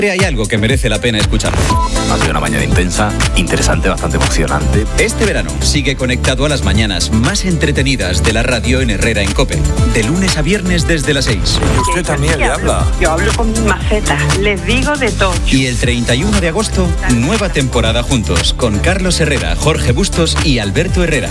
Hay algo que merece la pena escuchar. Ha sido una mañana intensa, interesante, bastante emocionante. Este verano sigue conectado a las mañanas más entretenidas de la radio en Herrera en COPE. De lunes a viernes desde las 6. Usted también le habla. Yo hablo con mis macetas, les digo de todo. Y el 31 de agosto, nueva temporada juntos con Carlos Herrera, Jorge Bustos y Alberto Herrera.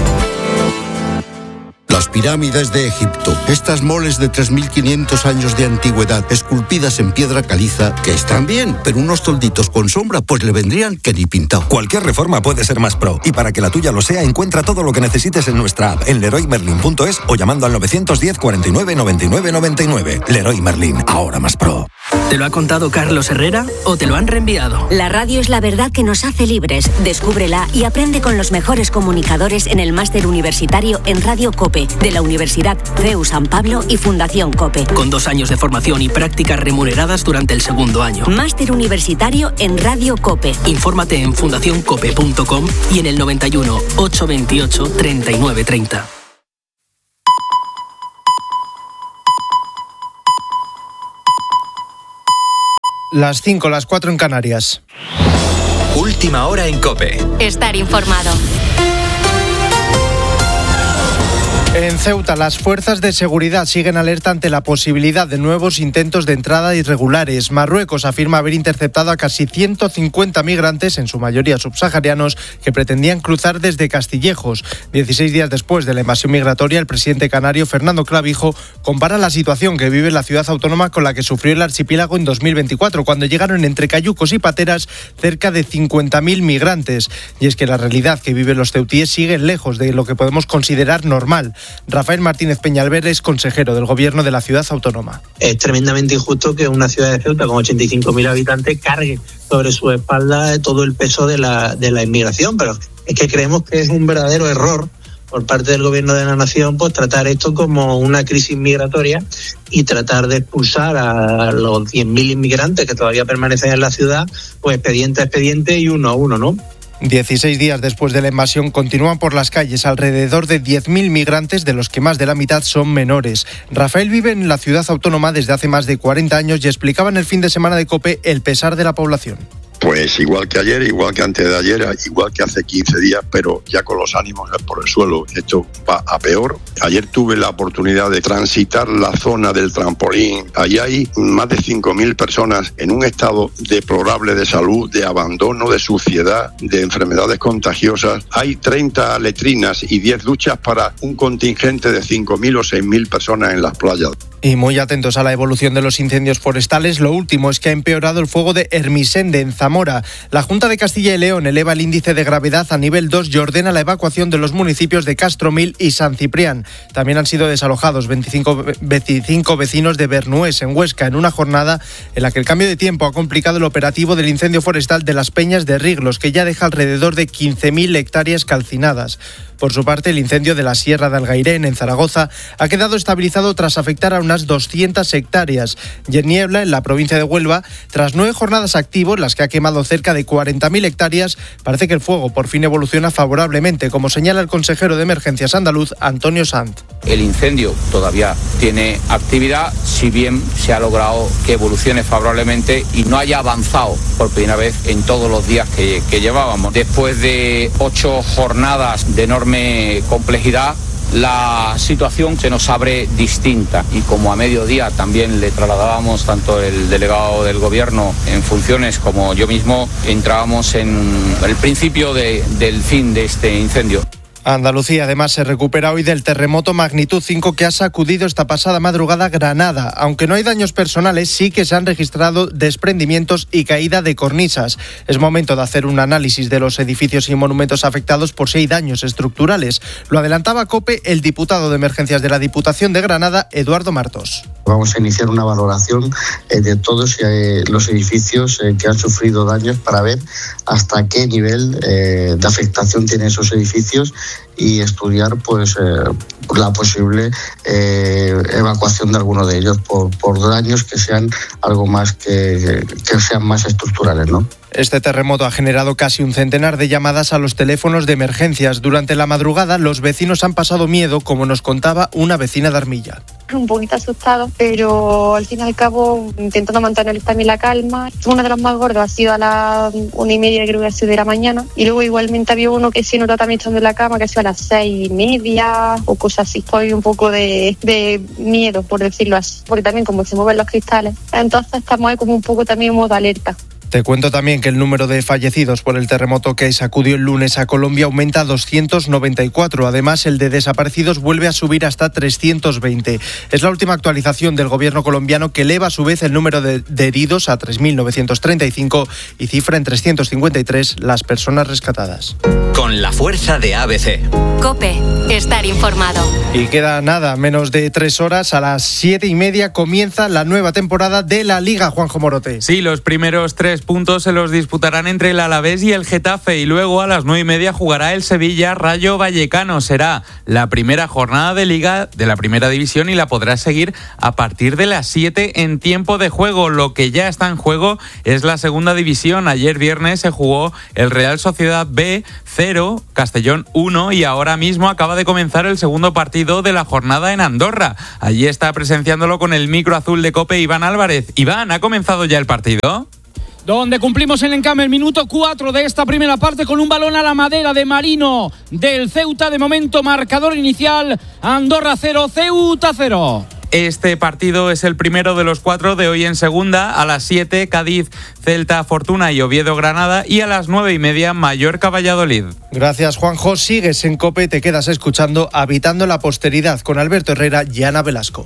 Las pirámides de Egipto, estas moles de 3.500 años de antigüedad, esculpidas en piedra caliza, que están bien, pero unos tolditos con sombra, pues le vendrían que ni pintado. Cualquier reforma puede ser más pro, y para que la tuya lo sea, encuentra todo lo que necesites en nuestra app, en leroymerlin.es o llamando al 910 49 99 99. Leroy Merlin, ahora más pro. ¿Te lo ha contado Carlos Herrera o te lo han reenviado? La radio es la verdad que nos hace libres. Descúbrela y aprende con los mejores comunicadores en el máster universitario en Radio COPE, de la Universidad CEU San Pablo y Fundación COPE. Con 2 años de formación y prácticas remuneradas durante el segundo año. Máster universitario en Radio COPE. Infórmate en fundacioncope.com y en el 91 828 3930. Las 5, las 4 en Canarias. Última hora en COPE. Estar informado. En Ceuta, las fuerzas de seguridad siguen alerta ante la posibilidad de nuevos intentos de entrada irregulares. Marruecos afirma haber interceptado a casi 150 migrantes, en su mayoría subsaharianos, que pretendían cruzar desde Castillejos. 16 días después de la invasión migratoria, el presidente canario Fernando Clavijo compara la situación que vive la ciudad autónoma con la que sufrió el archipiélago en 2024, cuando llegaron entre cayucos y pateras cerca de 50.000 migrantes. Y es que la realidad que viven los ceutíes sigue lejos de lo que podemos considerar normal. Rafael Martínez Peñalver es consejero del gobierno de la ciudad autónoma. Es tremendamente injusto que una ciudad de Ceuta con 85.000 habitantes cargue sobre su espalda todo el peso de la inmigración, pero es que creemos que es un verdadero error por parte del gobierno de la nación, pues tratar esto como una crisis migratoria y tratar de expulsar a los 10.000 inmigrantes que todavía permanecen en la ciudad, pues expediente a expediente y uno a uno, ¿no? 16 días después de la invasión continúan por las calles alrededor de 10.000 migrantes, de los que más de la mitad son menores. Rafael vive en la ciudad autónoma desde hace más de 40 años y explicaba en el fin de semana de COPE el pesar de la población. Pues igual que ayer, igual que antes de ayer, igual que hace 15 días, pero ya con los ánimos por el suelo. Esto va a peor. Ayer tuve la oportunidad de transitar la zona del trampolín. Allí hay más de 5.000 personas en un estado deplorable de salud, de abandono, de suciedad, de enfermedades contagiosas. Hay 30 letrinas y 10 duchas para un contingente de 5.000 o 6.000 personas en las playas. Y muy atentos a la evolución de los incendios forestales, lo último es que ha empeorado el fuego de Hermisende, en Zamora. La Junta de Castilla y León eleva el índice de gravedad a nivel 2 y ordena la evacuación de los municipios de Castromil y San Ciprián. También han sido desalojados 25 vecinos de Bernués, en Huesca, en una jornada en la que el cambio de tiempo ha complicado el operativo del incendio forestal de las Peñas de Riglos, que ya deja alrededor de 15.000 hectáreas calcinadas. Por su parte, el incendio de la Sierra de Algairén, en Zaragoza, ha quedado estabilizado tras afectar a unas 200 hectáreas. Y en Niebla, en la provincia de Huelva, tras 9 jornadas activas, las que ha quemado cerca de 40.000 hectáreas, parece que el fuego por fin evoluciona favorablemente, como señala el consejero de Emergencias andaluz, Antonio Sanz. El incendio todavía tiene actividad, si bien se ha logrado que evolucione favorablemente y no haya avanzado por primera vez en todos los días que llevábamos. Después de 8 jornadas de enorme complejidad, la situación se nos abre distinta, y como a mediodía también le trasladábamos tanto el delegado del gobierno en funciones como yo mismo, entrábamos en el principio del fin de este incendio. Andalucía además se recupera hoy del terremoto magnitud 5 que ha sacudido esta pasada madrugada Granada. Aunque no hay daños personales, sí que se han registrado desprendimientos y caída de cornisas. Es momento de hacer un análisis de los edificios y monumentos afectados por si hay daños estructurales. Lo adelantaba COPE el diputado de Emergencias de la Diputación de Granada, Eduardo Martos. Vamos a iniciar una valoración de todos los edificios que han sufrido daños para ver hasta qué nivel de afectación tienen esos edificios y estudiar pues la posible evacuación de alguno de ellos por daños que sean algo más que sean más estructurales, ¿no? Este terremoto ha generado casi un centenar de llamadas a los teléfonos de emergencias. Durante la madrugada, los vecinos han pasado miedo, como nos contaba una vecina de Armilla. Un poquito asustado, pero al fin y al cabo intentando mantener también la calma. Uno de los más gordos ha sido a las 1:30, creo que ha sido de la mañana, y luego igualmente había uno que se notó también estando en la cama, que ha sido a las 6:30 o cosas así. Fue un poco de miedo, por decirlo así, porque también como se mueven los cristales, entonces estamos ahí como un poco también en modo alerta. Te cuento también que el número de fallecidos por el terremoto que sacudió el lunes a Colombia aumenta a 294. Además, el de desaparecidos vuelve a subir hasta 320. Es la última actualización del gobierno colombiano, que eleva a su vez el número de heridos a 3.935 y cifra en 353 las personas rescatadas. Con la fuerza de ABC. COPE. Estar informado. Y queda nada, menos de 3 horas. A las 7:30 comienza la nueva temporada de la Liga, Juanjo Morote. Sí, los primeros 3 puntos se los disputarán entre el Alavés y el Getafe, y luego a las 9:30 jugará el Sevilla Rayo Vallecano. Será la primera jornada de Liga de la Primera División y la podrás seguir a partir de las 7 en tiempo de juego. Lo que ya está en juego es la Segunda División. Ayer viernes se jugó el Real Sociedad B 0, Castellón 1, y ahora mismo acaba de comenzar el segundo partido de la jornada en Andorra. Allí está presenciándolo con el micro azul de COPE Iván Álvarez. Iván, ¿ha comenzado ya el partido? Donde cumplimos el encame, el minuto 4 de esta primera parte, con un balón a la madera de Marino del Ceuta. De momento, marcador inicial, Andorra 0, Ceuta 0. Este partido es el primero de los 4 de hoy en segunda. A las 7, Cádiz, Celta, Fortuna y Oviedo, Granada. Y a las 9:30, Mallorca, Valladolid. Gracias, Juanjo. Sigues en COPE, te quedas escuchando Habitando la Posteridad con Alberto Herrera y Ana Velasco.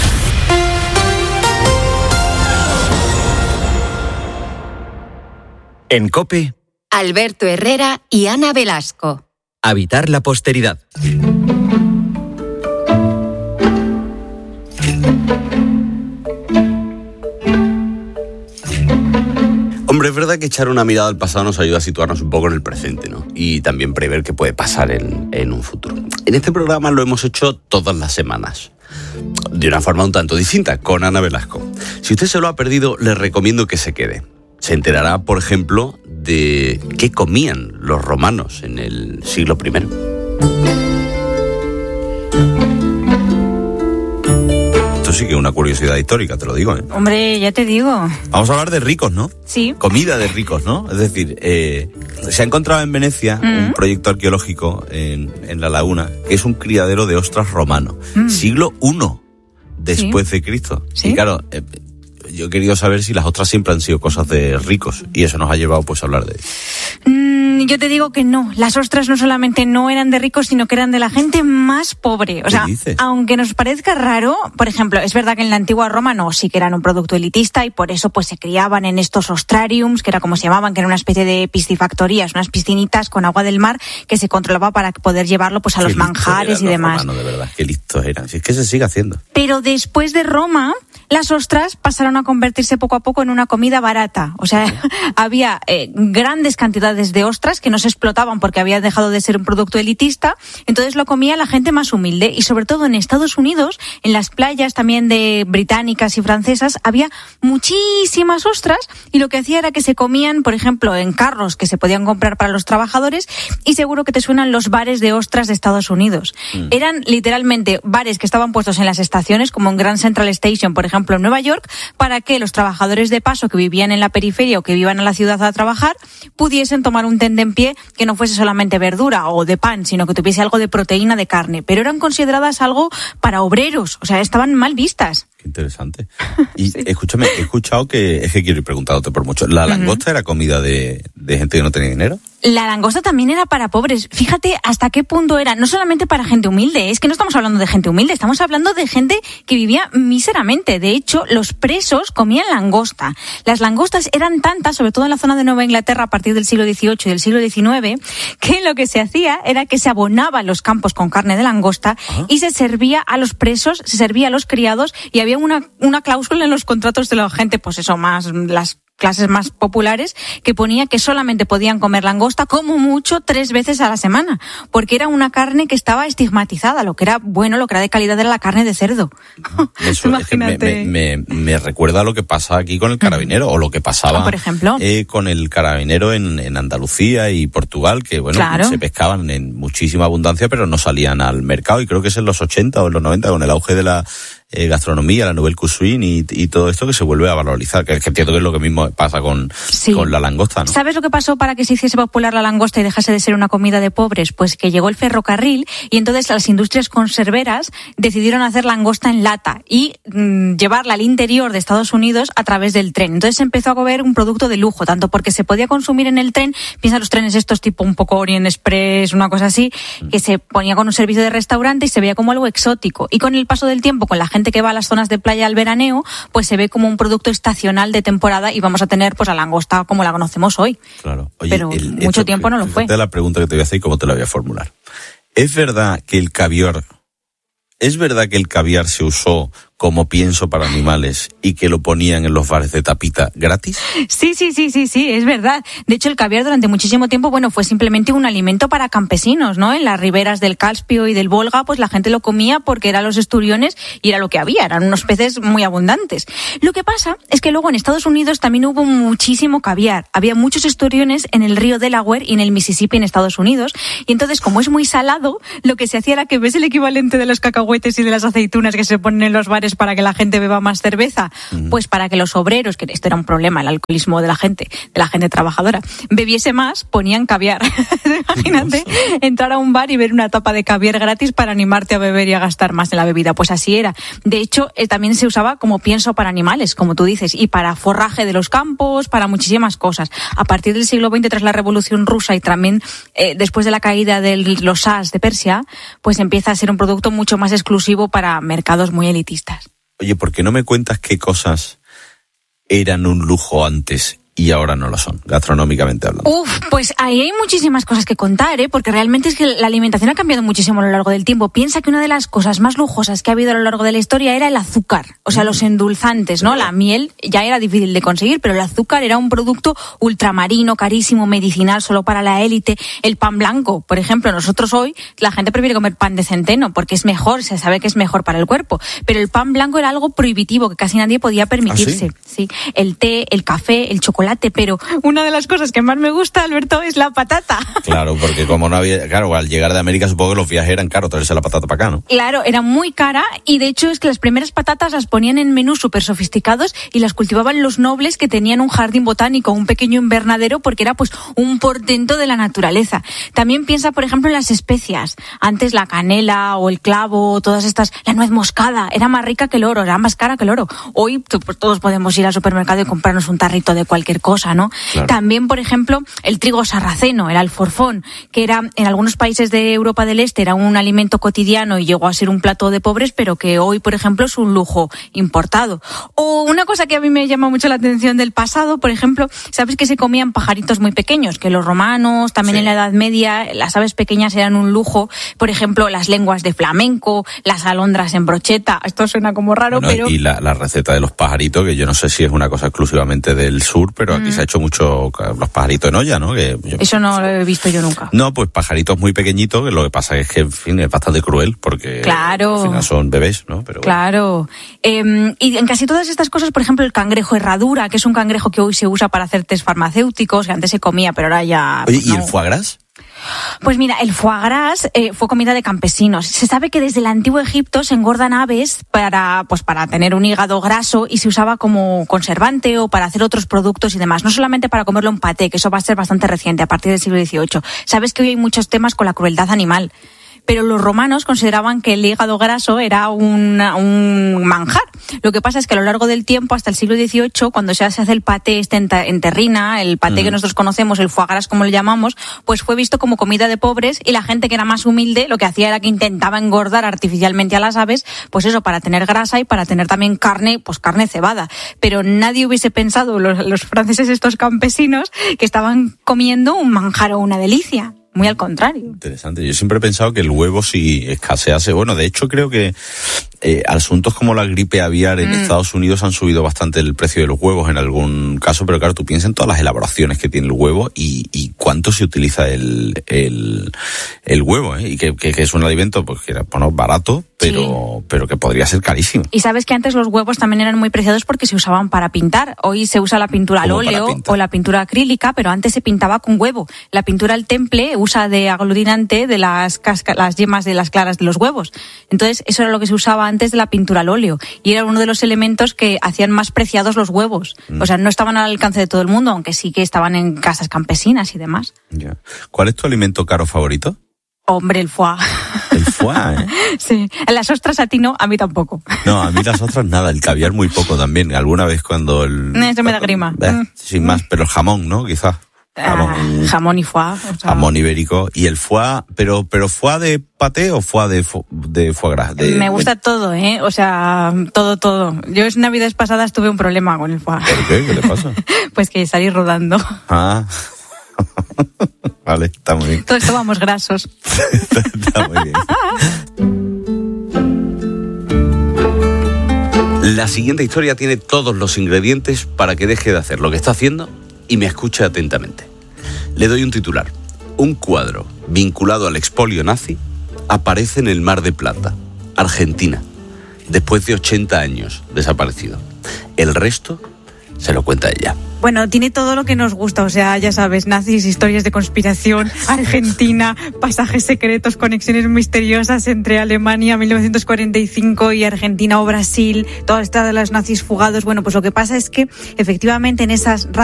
En COPE, Alberto Herrera y Ana Velasco. Habitar la posteridad. Hombre, es verdad que echar una mirada al pasado nos ayuda a situarnos un poco en el presente, ¿no? Y también prever qué puede pasar en un futuro. En este programa lo hemos hecho todas las semanas, de una forma un tanto distinta, con Ana Velasco. Si usted se lo ha perdido, le recomiendo que se quede. Se enterará, por ejemplo, de qué comían los romanos en el siglo I. Esto sí que es una curiosidad histórica, te lo digo, ¿eh? Hombre, ya te digo. Vamos a hablar de ricos, ¿no? Sí. Comida de ricos, ¿no? Es decir, se ha encontrado en Venecia un proyecto arqueológico en la laguna, que es un criadero de ostras romano, siglo I después de Cristo. ¿Sí? Y claro, yo he querido saber si las ostras siempre han sido cosas de ricos, y eso nos ha llevado pues a hablar de Yo te digo que no. Las ostras no solamente no eran de ricos, sino que eran de la gente más pobre. O sea, aunque nos parezca raro, por ejemplo, es verdad que en la antigua Roma no, sí que eran un producto elitista, y por eso pues se criaban en estos ostrariums, que era como se llamaban, que era una especie de piscifactorías, unas piscinitas con agua del mar que se controlaba para poder llevarlo pues a los manjares y demás. Romanos, de verdad, qué listos eran. Si es que se sigue haciendo. Pero después de Roma, las ostras pasaron a convertirse poco a poco en una comida barata. O sea, había grandes cantidades de ostras que no se explotaban porque había dejado de ser un producto elitista, entonces lo comía la gente más humilde. Y sobre todo en Estados Unidos, en las playas también de británicas y francesas, había muchísimas ostras, y lo que hacía era que se comían, por ejemplo, en carros que se podían comprar para los trabajadores, y seguro que te suenan los bares de ostras de Estados Unidos. Eran literalmente bares que estaban puestos en las estaciones, como en Grand Central Station, por ejemplo, en Nueva York, para que los trabajadores de paso que vivían en la periferia o que iban a la ciudad a trabajar pudiesen tomar un tentempié que no fuese solamente verdura o de pan, sino que tuviese algo de proteína de carne. Pero eran consideradas algo para obreros, o sea, estaban mal vistas. Qué interesante. Y sí. Escúchame, he escuchado que, es que quiero ir preguntándote por mucho, ¿la langosta era comida de gente que no tenía dinero? La langosta también era para pobres. Fíjate hasta qué punto era, no solamente para gente humilde, es que no estamos hablando de gente humilde, estamos hablando de gente que vivía míseramente. De hecho, los presos comían langosta. Las langostas eran tantas, sobre todo en la zona de Nueva Inglaterra a partir del siglo XVIII y del siglo XIX, que lo que se hacía era que se abonaban los campos con carne de langosta y se servía a los presos, se servía a los criados, y había una cláusula en los contratos de la gente, pues eso, más las clases más populares, que ponía que solamente podían comer langosta como mucho 3 veces a la semana, porque era una carne que estaba estigmatizada. Lo que era bueno, lo que era de calidad era la carne de cerdo. Eso imagínate. Es que me recuerda a lo que pasa aquí con el carabinero, o lo que pasaba, por ejemplo, con el carabinero en Andalucía y Portugal, que bueno, claro, se pescaban en muchísima abundancia, pero no salían al mercado, y creo que es en los 80 o en los 90, con el auge de la gastronomía, la nouvelle cuisine y todo esto, que se vuelve a valorizar, que entiendo que es lo que mismo pasa con la langosta, ¿no? ¿Sabes lo que pasó para que se hiciese popular la langosta y dejase de ser una comida de pobres? Pues que llegó el ferrocarril y entonces las industrias conserveras decidieron hacer langosta en lata y llevarla al interior de Estados Unidos a través del tren. Entonces empezó a comer un producto de lujo, tanto porque se podía consumir en el tren, piensa los trenes estos tipo un poco Orient Express, una cosa así, que se ponía con un servicio de restaurante y se veía como algo exótico. Y con el paso del tiempo, con la gente que va a las zonas de playa al veraneo, pues se ve como un producto estacional de temporada y vamos a tener pues la langosta como la conocemos hoy. Claro. Oye, pero mucho tiempo no lo fue. La pregunta que te voy a hacer y cómo te la voy a formular. ¿Es verdad que el caviar se usó como pienso para animales y que lo ponían en los bares de tapita gratis? Sí, es verdad. De hecho, el caviar durante muchísimo tiempo, fue simplemente un alimento para campesinos, ¿no? En las riberas del Caspio y del Volga, pues la gente lo comía porque eran los esturiones y era lo que había, eran unos peces muy abundantes. Lo que pasa es que luego en Estados Unidos también hubo muchísimo caviar. Había muchos esturiones en el río Delaware y en el Mississippi en Estados Unidos, y entonces, como es muy salado, lo que se hacía era que, ¿ves el equivalente de los cacahuetes y de las aceitunas que se ponen en los bares para que la gente beba más cerveza? Pues para que los obreros, que esto era un problema, el alcoholismo de la gente trabajadora, bebiese más, ponían caviar. Imagínate entrar a un bar y ver una tapa de caviar gratis para animarte a beber y a gastar más en la bebida. Pues así era. De hecho, también se usaba como pienso para animales, como tú dices, y para forraje de los campos, para muchísimas cosas. A partir del siglo XX, tras la Revolución Rusa y también después de la caída de los Shahs de Persia, pues empieza a ser un producto mucho más exclusivo para mercados muy elitistas. Oye, ¿por qué no me cuentas qué cosas eran un lujo antes y ahora no lo son, gastronómicamente hablando? Pues ahí hay muchísimas cosas que contar, porque realmente es que la alimentación ha cambiado muchísimo a lo largo del tiempo. Piensa que una de las cosas más lujosas que ha habido a lo largo de la historia era el azúcar, o sea, los endulzantes, ¿no? La miel ya era difícil de conseguir, pero el azúcar era un producto ultramarino, carísimo, medicinal, solo para la élite. El pan blanco, por ejemplo, nosotros hoy, la gente prefiere comer pan de centeno porque es mejor, se sabe que es mejor para el cuerpo, pero el pan blanco era algo prohibitivo que casi nadie podía permitirse. ¿Ah, sí? El té, el café, el chocolate, pero una de las cosas que más me gusta, Alberto, es la patata. Claro, porque como no había, al llegar de América supongo que los viajes eran caros, traerse la patata para acá, ¿no? Claro, era muy cara, y de hecho es que las primeras patatas las ponían en menús súper sofisticados y las cultivaban los nobles que tenían un jardín botánico, un pequeño invernadero, porque era pues un portento de la naturaleza. También piensa, por ejemplo, en las especias. Antes la canela o el clavo, todas estas, la nuez moscada, era más rica que el oro, era más cara que el oro. Hoy pues, todos podemos ir al supermercado y comprarnos un tarrito de cualquier cosa, ¿no? Claro. También, por ejemplo, el trigo sarraceno, el alforfón, que era en algunos países de Europa del Este era un alimento cotidiano y llegó a ser un plato de pobres, pero que hoy, por ejemplo, es un lujo importado. O una cosa que a mí me llama mucho la atención del pasado, por ejemplo, sabes que se comían pajaritos muy pequeños, que los romanos, también en la Edad Media, las aves pequeñas eran un lujo. Por ejemplo, las lenguas de flamenco, las alondras en brocheta. Esto suena como raro, pero... Y la receta de los pajaritos, que yo no sé si es una cosa exclusivamente del sur, pero aquí se ha hecho mucho los pajaritos en olla, ¿no? Eso no lo he visto yo nunca. No, pues pajaritos muy pequeñitos, que lo que pasa es que, en fin, es bastante cruel, porque claro, al final son bebés, ¿no? Pero claro. Bueno. Y en casi todas estas cosas, por ejemplo, el cangrejo herradura, que es un cangrejo que hoy se usa para hacer test farmacéuticos, que antes se comía, pero ahora ya... Oye, ¿y el foie gras? Pues mira, el foie gras fue comida de campesinos. Se sabe que desde el antiguo Egipto se engordan aves para tener un hígado graso, y se usaba como conservante o para hacer otros productos y demás. No solamente para comerlo en paté, que eso va a ser bastante reciente, a partir del siglo XVIII. Sabes que hoy hay muchos temas con la crueldad animal, pero los romanos consideraban que el hígado graso era un manjar. Lo que pasa es que a lo largo del tiempo, hasta el siglo XVIII, cuando se hace el paté en terrina, el paté que nosotros conocemos, el foie gras como lo llamamos, pues fue visto como comida de pobres, y la gente que era más humilde lo que hacía era que intentaba engordar artificialmente a las aves, pues eso, para tener grasa y para tener también carne, pues carne cebada. Pero nadie hubiese pensado, los franceses estos campesinos, que estaban comiendo un manjar o una delicia. Muy al contrario. Interesante. Yo siempre he pensado que el huevo, si escasease, bueno, de hecho creo que asuntos como la gripe aviar en Estados Unidos han subido bastante el precio de los huevos en algún caso, pero claro, tú piensas en todas las elaboraciones que tiene el huevo y cuánto se utiliza el huevo, y que es un alimento pues que era barato, pero que podría ser carísimo. Y sabes que antes los huevos también eran muy preciados porque se usaban para pintar. Hoy se usa la pintura al óleo o la pintura acrílica, pero antes se pintaba con huevo. La pintura al temple usa de aglutinante de las yemas de las claras de los huevos. Entonces, eso era lo que se usaba antes de la pintura al óleo. Y era uno de los elementos que hacían más preciados los huevos. O sea, no estaban al alcance de todo el mundo, aunque sí que estaban en casas campesinas y demás. Ya. ¿Cuál es tu alimento caro favorito? Hombre, el foie. El foie, ¿eh? Sí. Las ostras a ti no, a mí tampoco. No, a mí las ostras nada, el caviar muy poco también. Alguna vez cuando Eso me da grima. Sin más, pero el jamón, ¿no? Quizás. Jamón y foie. O sea... Jamón ibérico. Y el foie, pero foie de paté o foie de foie gras. Me gusta todo, ¿eh? O sea, todo. Yo en Navidades pasadas tuve un problema con el foie. ¿Por qué? ¿Qué le pasa? Pues que salí rodando. Ah... Vale, está muy bien. Todos tomamos grasos. Está muy bien. La siguiente historia tiene todos los ingredientes para que deje de hacer lo que está haciendo y me escuche atentamente. Le doy un titular. Un cuadro vinculado al expolio nazi aparece en el Mar de Plata, Argentina, después de 80 años desaparecido. El resto se lo cuenta ella. Bueno, tiene todo lo que nos gusta, o sea, ya sabes, nazis, historias de conspiración, Argentina, pasajes secretos, conexiones misteriosas entre Alemania 1945 y Argentina o Brasil, todas estas de los nazis fugados. Bueno, pues lo que pasa es que efectivamente en esas